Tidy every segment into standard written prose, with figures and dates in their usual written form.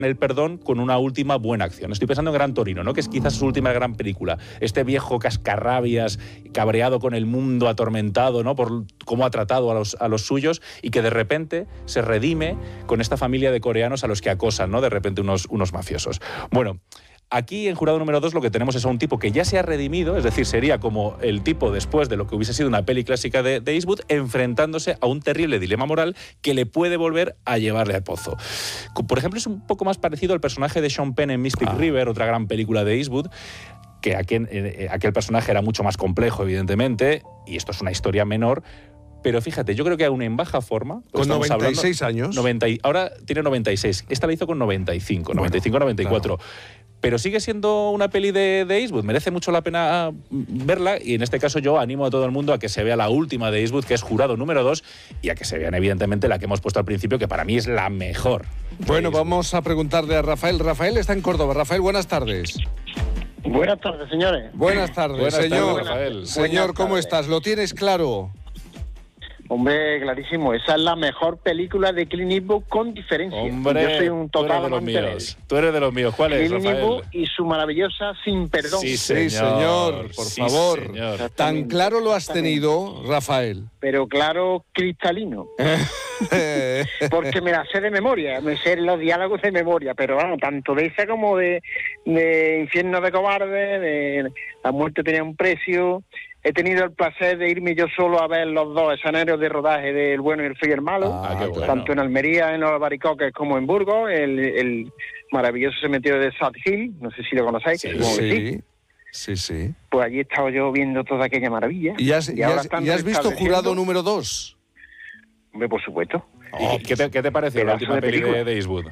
el perdón con una última buena acción. Estoy pensando en Gran Torino, ¿no? Que es quizás su última gran película. Este viejo cascarrabias, cabreado con el mundo, atormentado, ¿no? Por cómo ha tratado a los suyos, y que de repente se redime con esta familia de coreanos a los que acosan, ¿no? De repente unos mafiosos. Bueno, aquí en Jurado número 2 lo que tenemos es a un tipo que ya se ha redimido, es decir, sería como el tipo después de lo que hubiese sido una peli clásica de Eastwood, enfrentándose a un terrible dilema moral que le puede volver a llevarle al pozo. Por ejemplo, es un poco más parecido al personaje de Sean Penn en Mystic River, otra gran película de Eastwood, que aquel personaje era mucho más complejo, evidentemente, y esto es una historia menor. Pero fíjate, yo creo que aún en baja forma... Con 96 años. Ahora tiene 96. Esta la hizo con 95, 94. Claro. Pero sigue siendo una peli de Eastwood. Merece mucho la pena verla. Y en este caso yo animo a todo el mundo a que se vea la última de Eastwood, que es Jurado número 2, y a que se vean, evidentemente, la que hemos puesto al principio, que para mí es la mejor. Bueno, vamos a preguntarle a Rafael. Rafael está en Córdoba. Rafael, buenas tardes. Buenas tardes, señores. Buenas tardes, señor. Rafael. Señor, ¿cómo estás? ¿Lo tienes claro? Hombre, clarísimo. Esa es la mejor película de Clint Eastwood con diferencia. Hombre, yo soy un total amante de él. Tú eres de los míos. ¿Cuál es, Clint Rafael? Eastwood y su maravillosa Sin Perdón. Sí, señor, por favor. Señor. Tan claro lo has tenido, Rafael. Pero claro, cristalino. Porque me la sé de memoria, me sé los diálogos de memoria, pero vamos, tanto de esa como de Infierno de Cobarde, de La muerte tenía un precio. He tenido el placer de irme yo solo a ver los dos escenarios de rodaje de El bueno y el feo y el malo, tanto en Almería, en los Albaricoques, como en Burgos, el maravilloso cementerio de South Hill, no sé si lo conocéis. Sí. Pues allí he estado yo viendo toda aquella maravilla. ¿Y has visto Jurado número 2? Hombre, por supuesto. ¿Qué te pareció la última peli de Eastwood?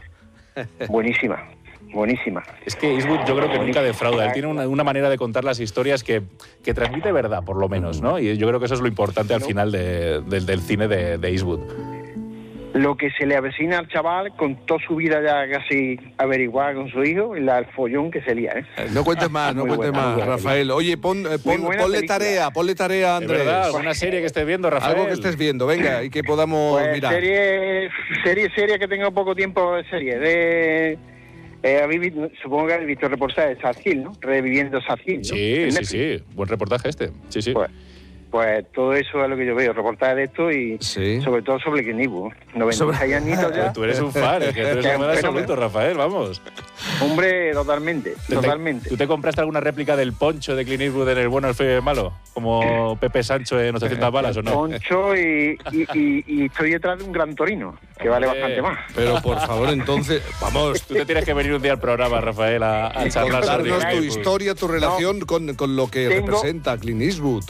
Buenísima. Es que Eastwood yo creo que nunca defrauda. Él tiene una manera de contar las historias que transmite verdad, por lo menos, ¿no? Y yo creo que eso es lo importante al final del cine de Eastwood. Lo que se le avecina al chaval con toda su vida ya casi averiguada con su hijo, y el follón que se lía, ¿eh? No cuentes más, Rafael. Oye, ponle tarea a Andrés. ¿De verdad? ¿Alguna serie que estés viendo, Rafael? Algo que estés viendo, venga, y que podamos mirar. Serie que tengo poco tiempo de serie. Supongo que habéis visto el reportaje de South Hill, ¿no? Reviviendo South Hill, ¿no? Sí. Buen reportaje este. Sí. Pues todo eso es lo que yo veo, reportajes de esto y sobre todo sobre Clint Eastwood. 96 añitos ya. Tú eres un fan, que tú eres un fan absoluto, Rafael, vamos. Hombre, totalmente. ¿Tú te compraste alguna réplica del poncho de Clint Eastwood en El bueno, el feo y el malo? Como Pepe Sancho en 800 balas, ¿o no? Poncho y estoy detrás de un Gran Torino, que vale bastante más. Pero por favor, entonces, vamos. Tú te tienes que venir un día al programa, Rafael, a charlar sobre contarnos tu historia, tu relación con lo que representa Clint Eastwood.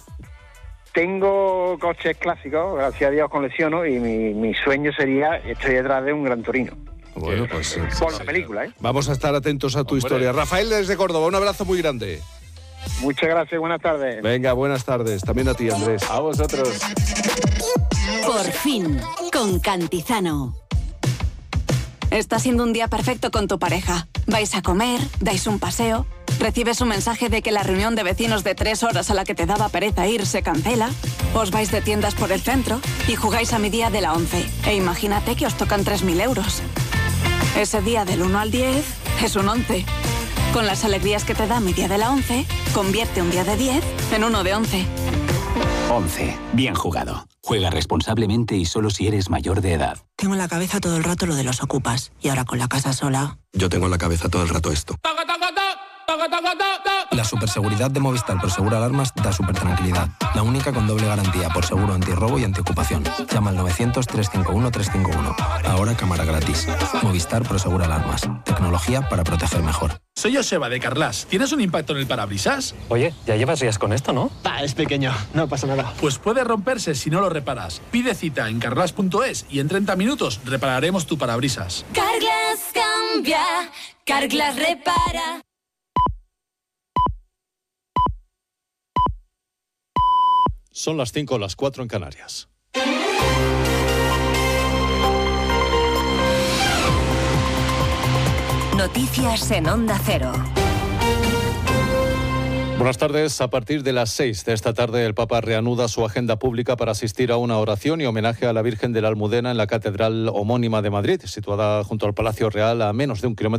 Tengo coches clásicos, gracias a Dios colecciono, y mi sueño sería, estoy detrás de un Gran Torino. Bueno, pues por la película, ¿eh? Vamos a estar atentos a tu historia. Rafael, desde Córdoba, un abrazo muy grande. Muchas gracias, buenas tardes. Venga, buenas tardes. También a ti, Andrés. A vosotros. Por fin, con Cantizano. Está siendo un día perfecto con tu pareja. Vais a comer, dais un paseo, recibes un mensaje de que la reunión de vecinos de 3 horas a la que te daba pereza ir se cancela, os vais de tiendas por el centro y jugáis a mi día de la 11. E imagínate que os tocan 3.000 euros. Ese día del 1 al 10 es un 11. Con las alegrías que te da mi día de la 11, convierte un día de 10 en uno de 11. 11. Bien jugado. Juega responsablemente y solo si eres mayor de edad. Tengo en la cabeza todo el rato lo de los ocupas. Y ahora con la casa sola... Yo tengo en la cabeza todo el rato esto. La superseguridad de Movistar Prosegura Alarmas da supertranquilidad. La única con doble garantía por seguro antirrobo y antiocupación. Llama al 900-351-351. Ahora cámara gratis. Movistar Prosegura Alarmas. Tecnología para proteger mejor. Soy Joseba de Carglass. ¿Tienes un impacto en el parabrisas? Oye, ya llevas días con esto, ¿no? Es pequeño, no pasa nada. Pues puede romperse si no lo reparas. Pide cita en carglass.es y en 30 minutos repararemos tu parabrisas. Carglass cambia, Carglass repara. Son las 5 o las 4 en Canarias. Noticias en Onda Cero. Buenas tardes. A partir de las 6 de esta tarde, el Papa reanuda su agenda pública para asistir a una oración y homenaje a la Virgen de la Almudena en la catedral homónima de Madrid, situada junto al Palacio Real a menos de 1 kilómetro